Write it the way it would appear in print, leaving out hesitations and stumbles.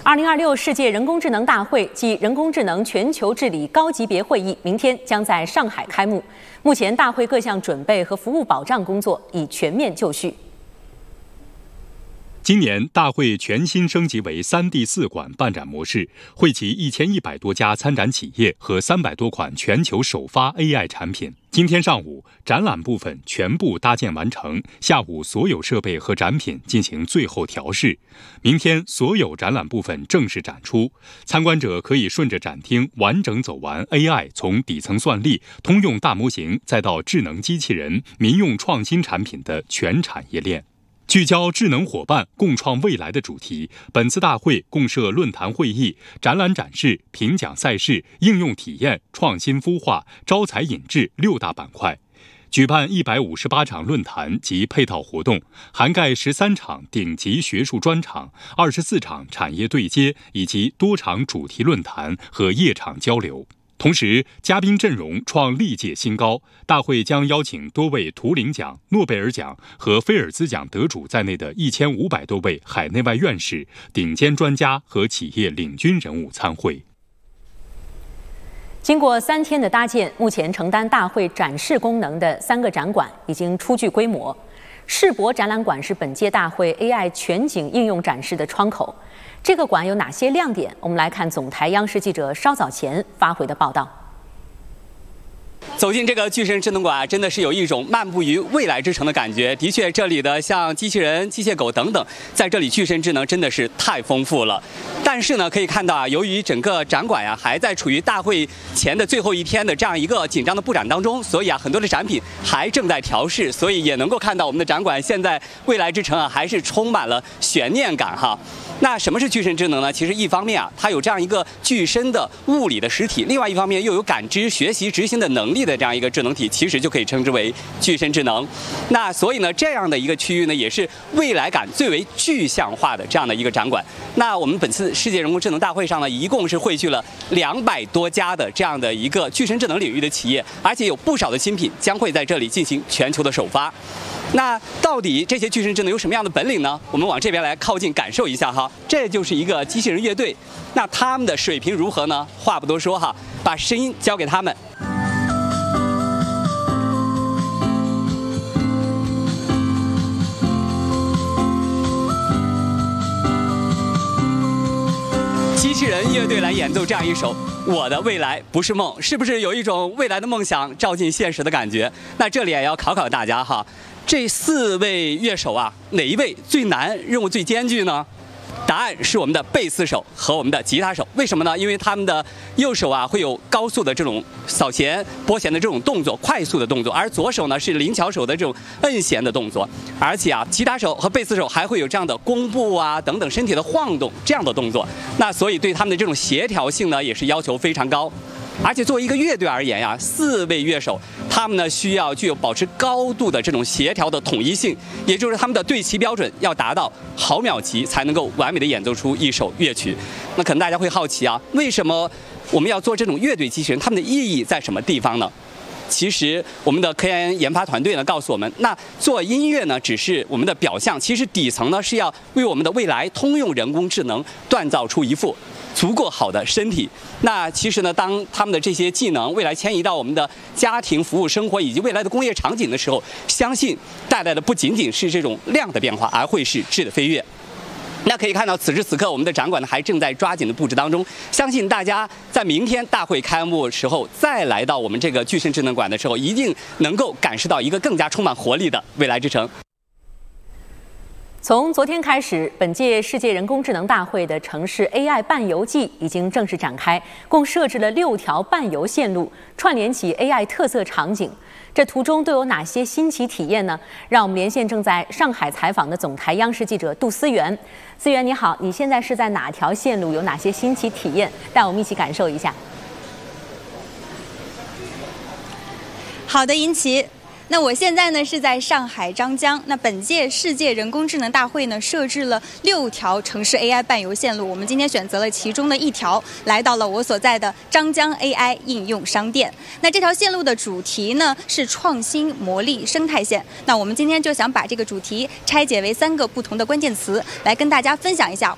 2026世界人工智能大会暨人工智能全球治理高级别会议明天将在上海开幕。目前，大会各项准备和服务保障工作已全面就绪。 今年大会全新升级为3D4馆办展模式，汇集1100多家参展企业和300多款全球首发 AI 产品。今天上午，展览部分全部搭建完成，下午所有设备和展品进行最后调试。明天所有展览部分正式展出，参观者可以顺着展厅完整走完 AI 从底层算力、通用大模型再到智能机器人、民用创新产品的全产业链。聚焦智能伙伴共创未来的主题，本次大会共设论坛会议、展览展示、评奖赛事、应用体验、创新孵化、招才引智6大板块，举办158场论坛及配套活动，涵盖13场顶级学术专场、24场产业对接以及多场主题论坛和夜场交流。同时，嘉宾阵容创历届新高。大会将邀请多位图灵奖、诺贝尔奖和菲尔兹奖得主在内的1500多位海内外院士、顶尖专家和企业领军人物参会。 经过3天的搭建，目前承担大会展示功能的3个展馆已经初具规模。世博展览馆是本届大会 AI 全景应用展示的窗口。这个馆有哪些亮点？我们来看总台央视记者稍早前发回的报道。 走进这个巨神智能馆，真的是有一种漫步于未来之城的感觉。的确，这里的像机器人、机械狗等等，在这里巨神智能真的是太丰富了。但是呢，可以看到啊，由于整个展馆呀还在处于大会前的最后一天的这样一个紧张的布展当中，所以啊，很多的展品还正在调试，所以也能够看到我们的展馆现在未来之城啊，还是充满了悬念感哈。那什么是巨神智能呢？其实一方面啊，它有这样一个具身的物理的实体，另外一方面又有感知、学习、执行的能力的这样一个智能体，其实就可以称之为巨身智能。那所以呢，这样的一个区域呢，也是未来感最为具象化的这样的一个展馆。那我们本次世界人工智能大会上呢，一共是汇聚了200多家的这样的一个巨身智能领域的企业，而且有不少的新品将会在这里进行全球的首发。那到底这些巨身智能有什么样的本领呢？我们往这边来靠近感受一下哈。这就是一个机器人乐队，那他们的水平如何呢？话不多说哈，把声音交给他们。机器人乐队来演奏这样一首《我的未来不是梦》，是不是有一种未来的梦想照进现实的感觉？那这里也要考考大家哈，这4位乐手啊，哪一位最难，任务最艰巨呢？答案是我们的贝斯手和我们的吉他手。为什么呢？因为他们的右手啊会有高速的这种扫弦、拨弦的这种动作，快速的动作，而左手呢是灵巧手的这种摁弦的动作。而且啊，吉他手和贝斯手还会有这样的弓步啊等等身体的晃动这样的动作。那所以对他们的这种协调性呢也是要求非常高。而且作为一个乐队而言呀，4位乐手，他们呢需要具有保持高度的这种协调的统一性，也就是他们的对齐标准要达到毫秒级，才能够完美的演奏出一首乐曲。那可能大家会好奇啊，为什么我们要做这种乐队机器人？它们的意义在什么地方呢？其实我们的科研发团队呢告诉我们，那做音乐呢只是我们的表象，其实底层呢是要为我们的未来通用人工智能锻造出一副足够好的身体。那其实呢，当他们的这些技能未来迁移到我们的家庭服务生活以及未来的工业场景的时候，相信带来的不仅仅是这种量的变化，而会是质的飞跃。那可以看到，此时此刻我们的展馆呢还正在抓紧的布置当中。相信大家在明天大会开幕时候再来到我们这个巨身智能馆的时候，一定能够感受到一个更加充满活力的未来之城。 从昨天开始，本届世界人工智能大会的城市 AI 伴游季已经正式展开，共设置了6条伴游线路，串联起 AI 特色场景。这途中都有哪些新奇体验呢？让我们连线正在上海采访的总台央视记者杜思源。思源你好，你现在是在哪条线路？有哪些新奇体验？带我们一起感受一下。 好的，殷琦。那我现在呢是在上海张江。那本届世界人工智能大会呢设置了6条城市 AI 伴游线路，我们今天选择了其中的1条，来到了我所在的张江 AI 应用商店。那这条线路的主题呢是创新魔力生态线。那我们今天就想把这个主题拆解为3个不同的关键词，来跟大家分享一下